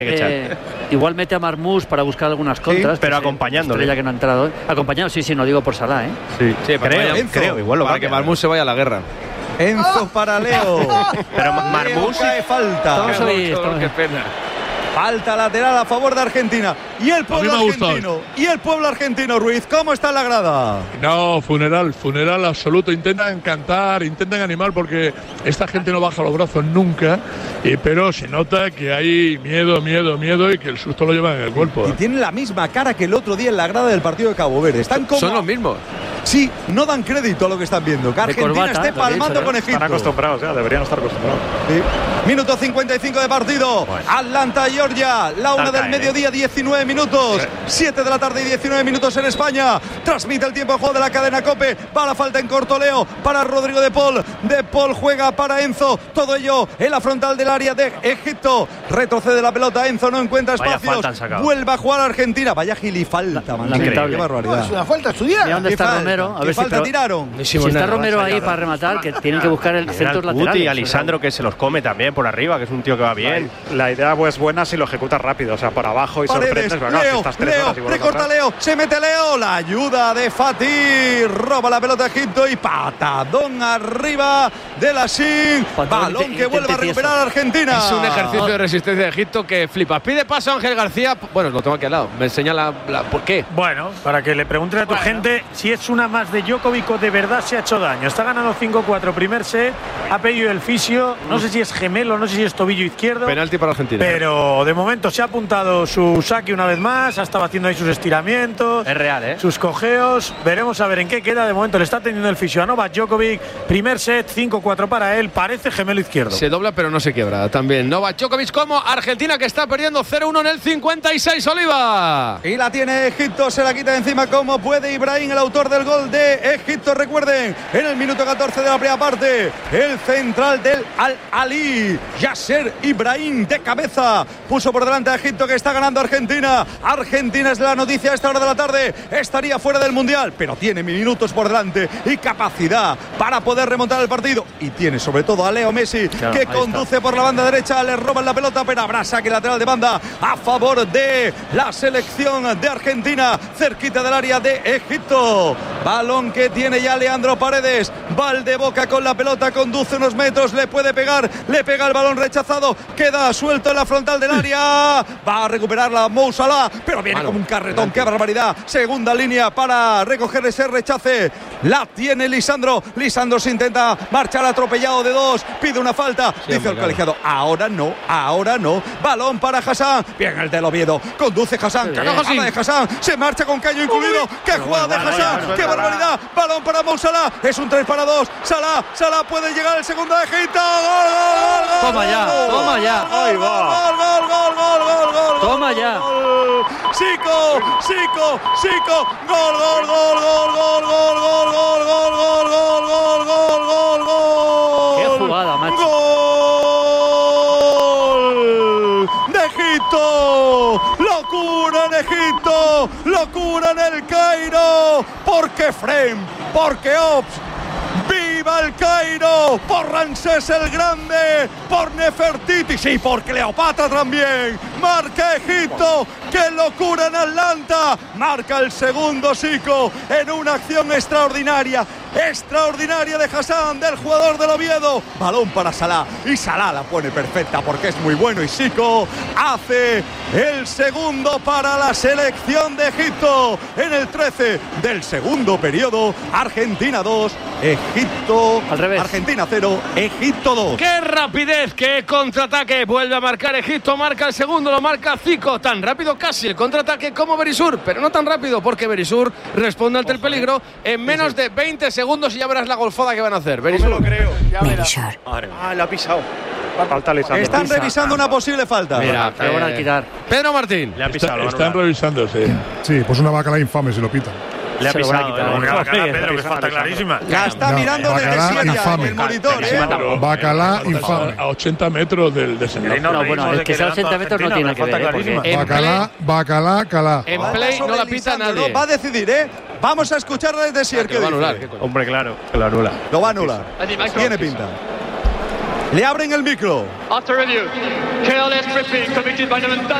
Igual mete a Marmús para buscar algunas contras, pero acompañándole. Ya que no ha entrado. Acompañado, sí, no digo por Salah, Sí, creo, igual lo para que Marmús se vaya a la guerra. Enzo para Leo. Pero Marmús cae falta. Qué pena. Falta lateral a favor de Argentina. Y el pueblo argentino. Ruiz, ¿cómo está en la grada? No, funeral absoluto. Intentan cantar, intentan animar porque esta gente no baja los brazos nunca, pero se nota que hay miedo y que el susto lo llevan en el cuerpo. Y tienen la misma cara que el otro día en la grada del partido de Cabo Verde. Son los mismos. Sí, no dan crédito a lo que están viendo. Que Argentina esté palmando con Egipto. Están acostumbrados, deberían estar acostumbrados. Sí. Minuto 55 de partido. Bueno. Atlanta, Georgia. La 1 del mediodía, 19 minutos. 7 de la tarde y 19 minutos en España. Transmite el tiempo de juego de la cadena COPE. Va la falta en corto, Leo, para Rodrigo de Paul. De Paul juega para Enzo. Todo ello en la frontal del área de Egipto. Retrocede la pelota. Enzo no encuentra espacios. Vuelve a jugar Argentina. Vaya gilifalta, lamentable. Qué barbaridad. Es una falta estudiada. ¿Y dónde está Romero? A ver si tiraron. Si está Romero ahí para rematar, que tienen que buscar el centro lateral. Y Alisandro, que se los come también por arriba, que es un tío que va bien. La idea es buena si lo ejecutas rápido, o sea, por abajo y Paredes, sorprendes. Leo, recorta Leo, se mete Leo, la ayuda de Fatih, roba la pelota Egipto y patadón arriba de la Sin. Balón que vuelve a recuperar Argentina. Es un ejercicio de resistencia de Egipto que flipa. Pide paso a Ángel García. Bueno, lo tengo aquí al lado. Me enseña ¿por qué? Bueno, para que le pregunten a tu gente si es una más de Djokovic o de verdad se ha hecho daño. Está ganando 5-4 primer set. Ha pedido el fisio. No sé si es gemelo, no sé si es tobillo izquierdo. Penalti para Argentina. Pero de momento se ha apuntado su saque una vez más. Ha estado haciendo ahí sus estiramientos. Es real, sus cojeos. Veremos a ver en qué queda. De momento le está teniendo el fisio a Novak Djokovic. Primer set, 5-4 para él. Parece gemelo izquierdo. Se dobla pero no se quiebra. También Novak Djokovic como Argentina, que está perdiendo 0-1 en el 56. Oliva. Y la tiene Egipto. Se la quita de encima como puede Ibrahim, el autor del gol de Egipto. Recuerden, en el minuto 14 de la primera parte, el central del Al-Ali, Yasser Ibrahim, de cabeza, puso por delante a Egipto, que está ganando Argentina. Argentina es la noticia a esta hora de la tarde. Estaría fuera del Mundial, pero tiene minutos por delante y capacidad para poder remontar el partido. Y tiene sobre todo a Leo Messi, que conduce por la banda derecha, le roban la pelota, pero habrá saque lateral de banda a favor de la selección de Argentina, cerquita del área de Egipto. Balón que tiene ya Leandro Paredes. Valdeboca con la pelota, conduce unos metros, le puede pegar, le pega el balón rechazado, queda suelto en la frontal del área. Va a recuperarla Mo Salah, pero viene como un carretón. ¡Qué barbaridad! Segunda línea para recoger ese rechace. La tiene Lisandro. Lisandro se intenta marchar atropellado de dos. Pide una falta. Dice el colegiado: ahora no. Balón para Hassan. Bien el del Oviedo. Conduce Hassan. Cagada de Hassan. Se marcha con caño incluido. ¡Qué jugada de Hassan! ¡Qué barbaridad! Balón para Mo Salah. Es un 3-2. Salah puede llegar el segundo de Egipto. ¡Gol! Toma ya. Ahí va. Gol. Toma ya. Sico. Gol. Qué jugada, macho. Gol de Egipto. Locura en Egipto. Locura en el Cairo. Porque Frem, porque Ops. ¡Viva el Cairo! Por Ramsés el Grande, por Nefertiti, sí, por Cleopatra también. Marca Egipto. ¡Qué locura en Atlanta! Marca el segundo Sico en una acción extraordinaria de Hassan, del jugador del Oviedo. Balón para Salah, y Salah la pone perfecta porque es muy bueno, y Sico hace el segundo para la selección de Egipto en el 13 del segundo periodo. Argentina 2, Egipto al revés. Argentina 0, Egipto 2. ¡Qué rapidez! ¡Qué contraataque! Vuelve a marcar Egipto, marca el segundo, lo marca Zico. Tan rápido casi el contraataque como Berisur, pero no tan rápido porque Berisur responde ante el peligro en menos de 20 segundos y ya verás la golfada que van a hacer. Berisur. No me lo creo. Berisur. La ha pisado. Falta Lisandro. Están revisando una posible falta. Mira, pero van a quitar. Pedro Martín. Le ha pisado. Están revisando, sí. Sí, pues una bacala infame si lo pitan. Le ha pisado. Pedro, que es falta clarísima. La está mirando desde Siria en el monitor. Bacalá infame. A 80 metros del escenario. No, bueno, es que sea 80 metros no tiene que ver. Bacalá, calá. En play no la pita nadie. Va a decidir, Vamos a escucharlo desde Sier. Hombre, claro, que lo anula. Lo va a anular. Tiene pinta. Le abren el micro. After review, careless tripping committed by